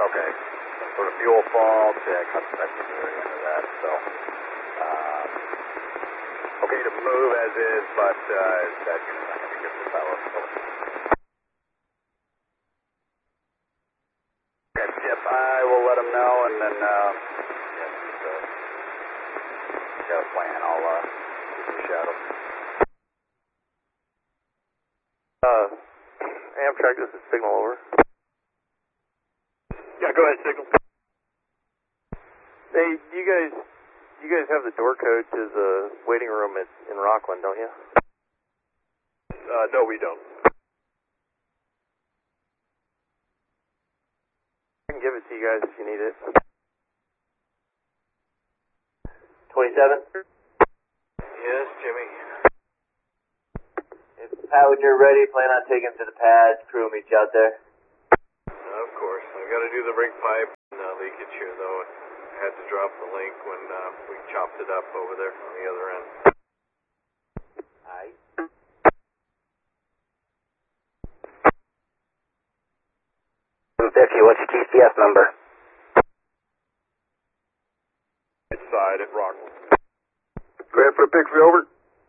Okay. Some sort of fuel fault. Yeah, cut the very end of that. So, okay to move as is, but that unit's not going to get the power. Okay, yep, I will let him know, and then, got a plan. I'll give you a shadow. Amtrak, this is Signal, over. Yeah, go ahead, Signal. Hey, you guys have the door code to the waiting room in Rockland, don't you? No, we don't. I can give it to you guys if you need it. 27? Yes, Jimmy. If Pat, when you're ready, plan on taking him to the pad, crew will meet you out there. Of course. I got to do the rig pipe and leakage here, though. I had to drop the link when we chopped it up over there on the other end. Alright. Vicky, what's your TCF number? Right side at Rockland. Ready for the Bixby, over.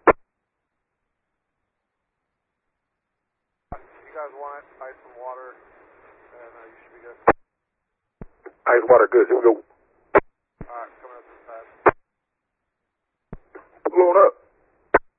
You guys want ice and water, and you should be good. Ice, water, good. Here we go. Alright, coming up to the pad. Blown up.